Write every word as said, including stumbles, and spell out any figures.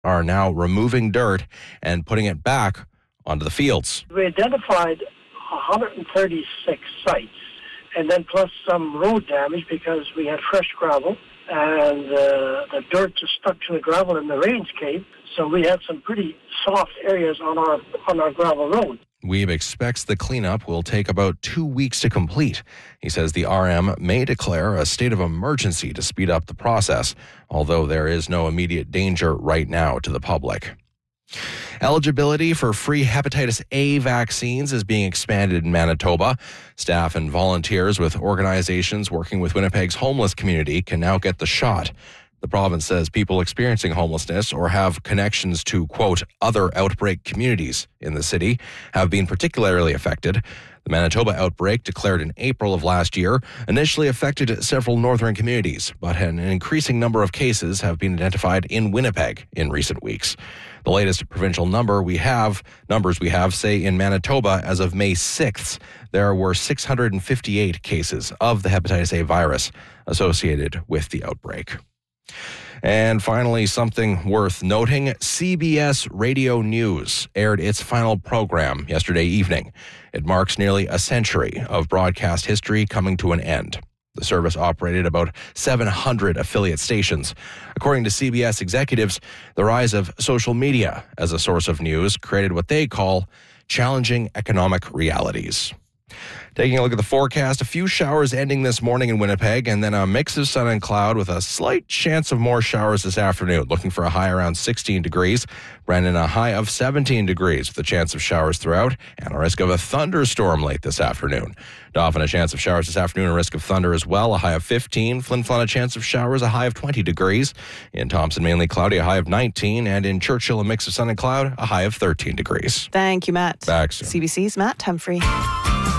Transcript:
are now removing dirt and putting it back onto the fields. We identified one hundred thirty-six sites, and then plus some road damage because we had fresh gravel, and uh, the dirt just stuck to the gravel and the rains came, so we had some pretty soft areas on our on our gravel road. Weeb expects the cleanup will take about two weeks to complete. He says the R M may declare a state of emergency to speed up the process, although there is no immediate danger right now to the public. Eligibility for free hepatitis A vaccines is being expanded in Manitoba. Staff and volunteers with organizations working with Winnipeg's homeless community can now get the shot. The province says people experiencing homelessness or have connections to, quote, other outbreak communities in the city have been particularly affected. The Manitoba outbreak, declared in April of last year, initially affected several northern communities, but an increasing number of cases have been identified in Winnipeg in recent weeks. The latest provincial number we have, numbers we have say in Manitoba as of May sixth, there were six hundred fifty-eight cases of the hepatitis A virus associated with the outbreak. And finally, something worth noting, C B S Radio News aired its final program yesterday evening. It marks nearly a century of broadcast history coming to an end. The service operated about seven hundred affiliate stations. According to C B S executives, the rise of social media as a source of news created what they call challenging economic realities. Taking a look at the forecast, a few showers ending this morning in Winnipeg, and then a mix of sun and cloud with a slight chance of more showers this afternoon. Looking for a high around sixteen degrees. Brandon, a high of seventeen degrees with a chance of showers throughout, and a risk of a thunderstorm late this afternoon. Dauphin, a chance of showers this afternoon, a risk of thunder as well, a high of fifteen. Flin Flon, a chance of showers, a high of twenty degrees. In Thompson, mainly cloudy, a high of nineteen, and in Churchill, a mix of sun and cloud, a high of thirteen degrees. Thank you, Matt. Back soon. C B C's Matt Humphrey.